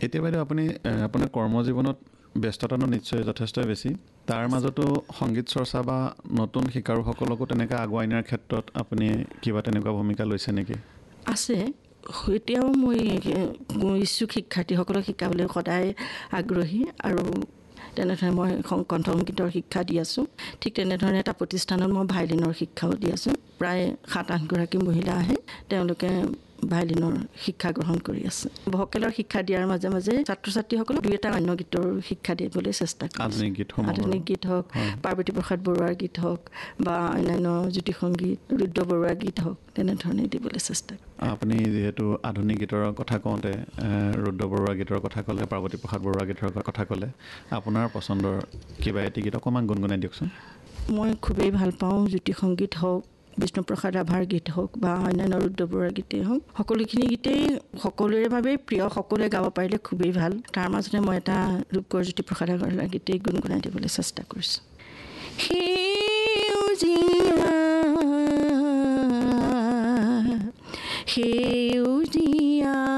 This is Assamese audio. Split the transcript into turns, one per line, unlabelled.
এতিয়া বাইদেউ আপুনি আপোনাৰ কৰ্মজীৱনত ব্যস্ততাটো নিশ্চয় যথেষ্ট বেছি তাৰ মাজতো সংগীত চৰ্চা বা নতুন শিকাৰুসকলকো তেনেকৈ আগুৱাই নিয়াৰ ক্ষেত্ৰত আপুনি কিবা তেনেকুৱা ভূমিকা লৈছে নেকি?
আছে। এতিয়াও মই ইচ্ছুক শিক্ষাৰ্থীসকলক শিকাবলৈ সদায় আগ্ৰহী আৰু তেনেধৰণে মই কণ্ঠ সংগীতৰ শিক্ষা দি আছোঁ। ঠিক তেনেধৰণে এটা প্ৰতিষ্ঠানত মই ভায়লিনৰ শিক্ষাও দি আছোঁ। প্ৰায় 7-8 গৰাকী মহিলা আহে, তেওঁলোকে ভায়লিনৰ শিক্ষা গ্ৰহণ কৰি আছে। ভকেলৰ শিক্ষা দিয়াৰ মাজে মাজে ছাত্ৰ ছাত্ৰীসকলক 2-এটা অন্য গীতৰ শিক্ষা দিবলৈ চেষ্টা কৰিছোঁ। আধুনিক গীত হওক, পাৰ্বতী প্ৰসাদ বৰুৱাৰ গীত হওক বা অন্যান্য জ্যোতি সংগীত, ৰুদ্ৰ বৰুৱাৰ গীত হওক, তেনেধৰণে দিবলৈ চেষ্টা কৰিছোঁ।
আপুনি যিহেতু আধুনিক গীতৰ কথা কওঁতে ৰুদ্ৰ বৰুৱা গীতৰ কথা ক'লে, পাৰ্বতী প্ৰসাদ বৰুৱা গীতৰ কথা ক'লে, আপোনাৰ পচন্দৰ কিবা এটি গীত অকণমান গুণগুণাই দিয়কচোন।
মই খুবেই ভাল পাওঁ জ্যোতি সংগীত হওক, বিষ্ণুপ্ৰসাদ ৰাভাৰ গীত হওক বা অন্যান্য ৰুদ্ৰ বৰুৱাৰ গীতেই হওক। সকলোখিনি গীতেই সকলোৰে বাবেই প্ৰিয়, সকলোৱে গাব পাৰিলে খুবেই ভাল। তাৰ মাজতে মই এটা ৰূপকোঁৱৰ জ্যোতিপ্ৰসাদ আগৰৱালাৰ গীতেই গুণগুণাই দিবলৈ চেষ্টা কৰিছোঁ। সেউজীয়া